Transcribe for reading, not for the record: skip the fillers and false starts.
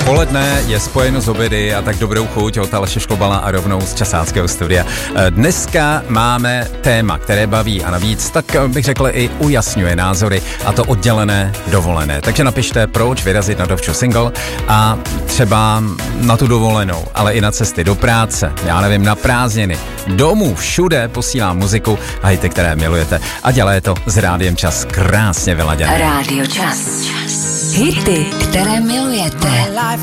Poledne je spojeno s obědy a tak dobrou chuť od Aleše Šklobala a rovnou z Časáckého studia. Dneska máme téma, které baví a navíc, tak bych řekl, i ujasňuje názory, a to oddělené dovolené. Takže napište, proč vyrazit na dovču single a třeba na tu dovolenou, ale i na cesty do práce, já nevím, na prázdniny, domů, všude posílám muziku a hity, které milujete. A dělá to s Rádiem Čas krásně vyladěné. Rádio Čas. Hity, které milujete.